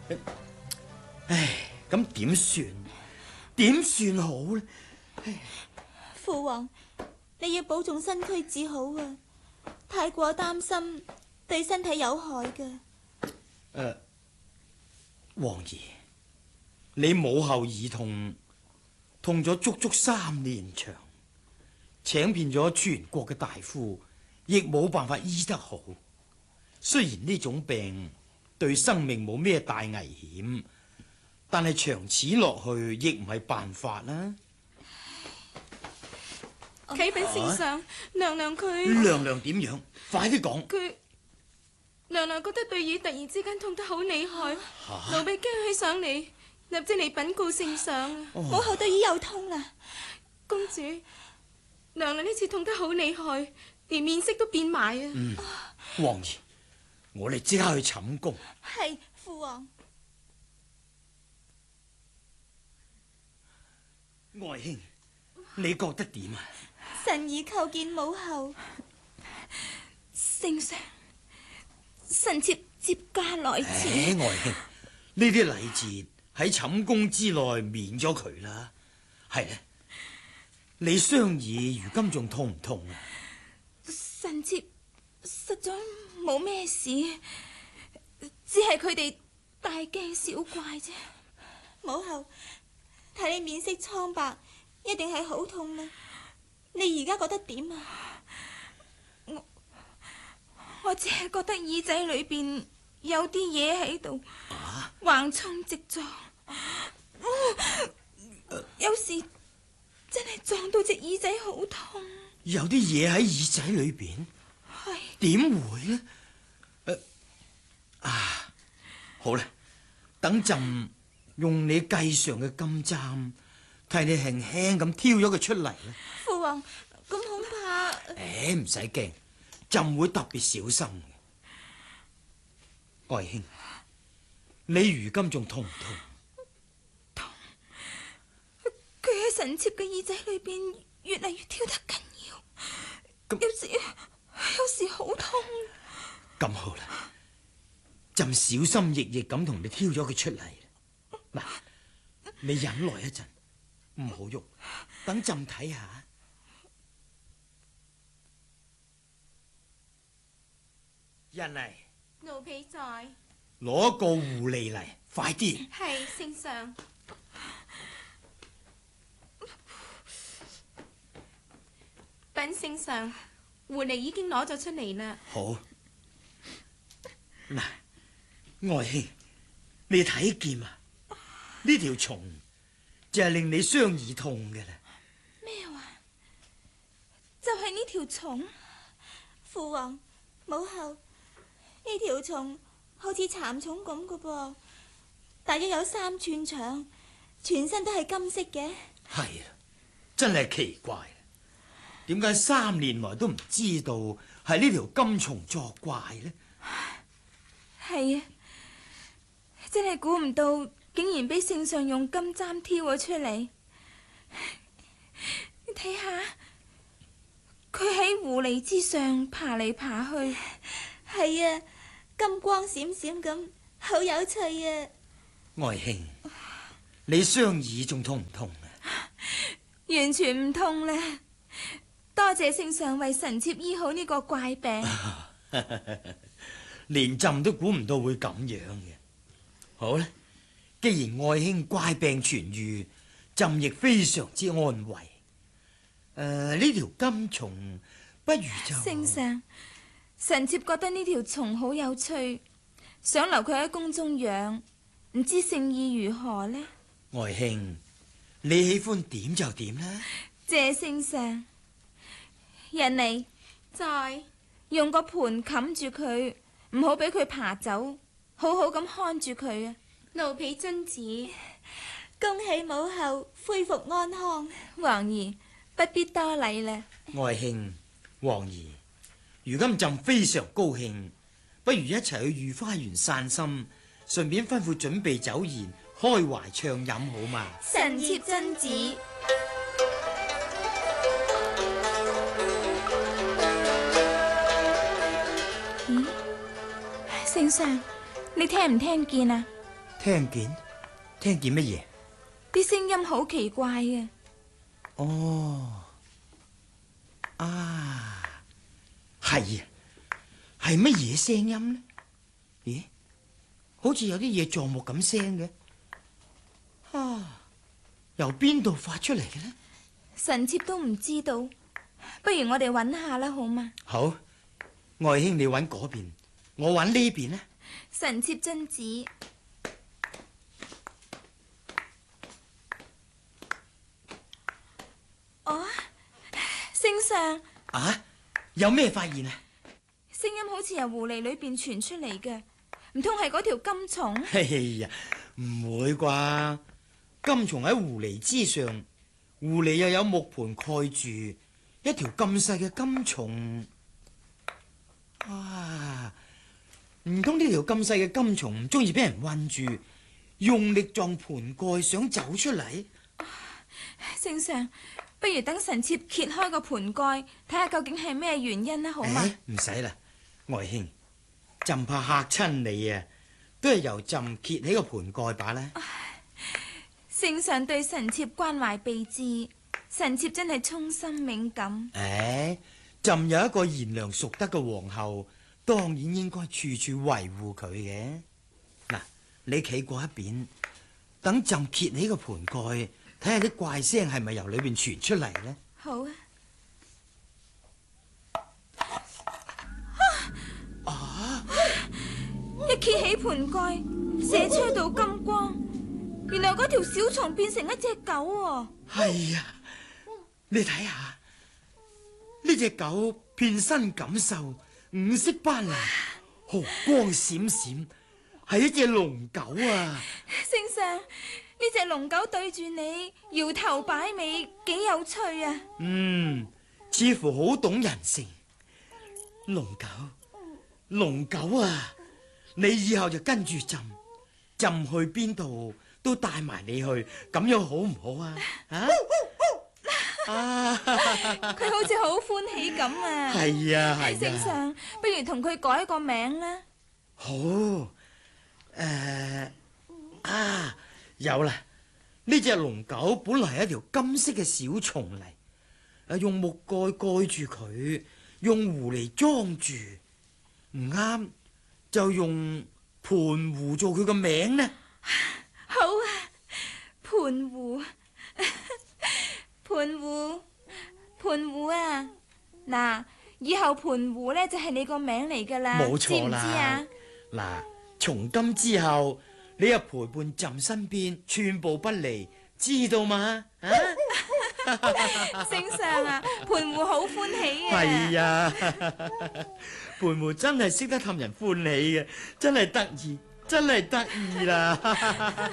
唉，咁點算？點算好呢？ 父王，你要保重身軀至好啊！太過擔心對身體有害㗎。 王爺，你母后耳痛，痛咗足足3年長，請遍咗全國嘅大夫，亦冇辦法醫得好。雖然呢種病對生命冇咩大危險，但係長此落去亦唔係辦法啦。 啟稟聖上，娘娘佢娘娘點樣？快啲講。 娘娘覺得對耳突然之間痛得好厲害，奴婢驚起上嚟，立即嚟稟告聖上。 母后對耳又痛啦。 公主，娘娘呢次痛得好厲害，連面色都變埋啊！ 王爺，我哋即刻去寢宮。 係，父王。 愛卿，你覺得點啊？ 臣兒叩見母后。 聖上，臣妾接駕來遲。 愛卿，呢啲禮節喺寢宮之內免咗佢啦。係咧，你雙耳如今仲痛唔痛啊？ 臣妾實在冇咩事，只係佢哋大驚小怪啫。 母后，睇你面色蒼白，一定係好痛啦。你而家覺得點啊？ 我只係覺得耳仔裏邊有啲嘢喺度橫衝直撞，有時真係撞到隻耳仔好痛。 有啲嘢喺耳仔裏邊？ 係點會呢？好啦，等朕用你計上嘅金簪，替你輕輕咁挑咗佢出嚟啦。 父王，咁恐怕…… 唔使驚，朕會特別小心嘅。愛卿，你如今仲痛唔痛？ 痛。佢喺臣妾嘅耳仔裏邊越嚟越挑得緊要，有時好痛。 咁好啦，朕小心翼翼咁同你挑咗佢出嚟。嗱，你忍耐一陣，唔好喐，等朕睇下。人嚟， 奴婢在。 攞個護吏嚟，快啲。 係，聖上。稟聖上，護吏已經攞咗出嚟啦。 好。嗱，愛卿，你睇見啊？呢條蟲就係令你雙耳痛嘅啦。 咩話？就係呢條蟲？父王，母后，呢條蟲好似蠶蟲咁嘅噃，大約有3寸長，全身都係金色嘅。 係啊，真係奇怪，點解3年來都唔知道係呢條金蟲作怪呢？ 係啊，真係估唔到，竟然俾聖上用金簪挑咗出嚟。你睇下，佢喺狐狸之上爬嚟爬去。 係啊，金光閃閃咁，好有趣啊！ 愛卿，你雙耳仲痛唔痛啊？ 完全唔痛啦，多謝聖上為臣妾醫好呢個怪病。 連朕都估唔到會咁樣嘅。好啦，既然愛卿怪病痊愈，朕亦非常之安慰。呢條金蟲不如就…… 聖上，臣妾覺得呢條蟲好有趣，想留佢喺宮中養，唔知聖意如何呢？ 愛卿，你喜歡點就點啦。 謝聖上。人嚟， 在用個盤冚住佢，唔好俾佢爬走，好好咁看住佢啊！奴婢遵旨。 恭喜母后恢復安康。 王兒不必多禮啦。 愛卿，王兒，如今朕非常高興，不如一齊去御花園散心，順便吩咐準備酒宴，開懷暢飲好嘛？ 臣妾遵旨。 咦，聖上，你聽唔聽見啊？ 聽見乜嘢？ 啲聲音好奇怪嘅。 哦，啊，係啊，係乜嘢聲音呢？咦，好似有啲嘢撞木咁聲嘅。啊，由邊度發出嚟嘅呢？ 臣妾都唔知道，不如我哋揾下啦，好嗎？ 好，愛卿你揾嗰邊，我揾呢邊呢。 臣妾遵旨。哦，聖上， 啊，有咩發現啊？ 聲音好似由狐狸裏邊傳出嚟嘅，唔通係嗰條金蟲？ 哎呀，唔會啩？金蟲喺狐狸之上，狐狸又有木盤蓋住，一條咁細嘅金蟲，啊，唔通呢條咁細嘅金蟲唔中意俾人困住，用力撞盤蓋想走出嚟？ 聖上，不如等臣妾揭開個盤蓋，睇下究竟係咩原因啦，好嗎？ 唔使啦，愛卿，朕怕嚇親你啊，都係由朕揭起個盤蓋把啦。 聖上對臣妾關懷備至，臣妾真係衷心冥感。 朕有一個賢良淑德嘅皇后，當然應該處處維護佢嘅。嗱，你企過一邊，等朕揭起個盤蓋，睇下啲怪聲係咪由裏邊傳出嚟呢？ 好啊！一揭起盤蓋，射出一道金光，原來嗰條小蟲變成一隻狗喎。 係啊，你睇下呢隻狗遍身錦繡，五色斑斕，毫光閃閃，係一隻龍狗啊！ 聖上，呢隻龍狗對住你搖頭擺尾，幾有趣啊！ 似乎好懂人性。龍狗啊，你以後就跟住朕去邊度都帶埋你去，咁樣好唔好啊？ 佢好似好歡喜咁啊！ 係啊， 聖上，不如同佢改個名啦。 好，有啦！呢隻龍狗本來係一條金色嘅小蟲嚟，用木蓋蓋住佢，用狐狸裝住，唔啱就用盤狐做佢個名呢。 好啊，盤狐，盤狐啊！嗱，以後盤狐呢就係你個名嚟噶啦， 冇錯啦。 知唔知啊？ 嗱，從今之後，你啊陪伴朕身邊，寸步不離，知道嗎？ 聖上啊，盤狐好歡喜啊！ 係啊，盤狐真係識得氹人歡喜嘅，真係得意啦！